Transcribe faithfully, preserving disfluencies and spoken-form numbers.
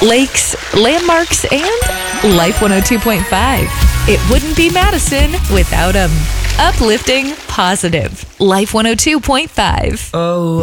lakes, landmarks, and Life one oh two point five. It wouldn't be Madison without 'em. Uplifting, positive. Life one oh two point five. Oh,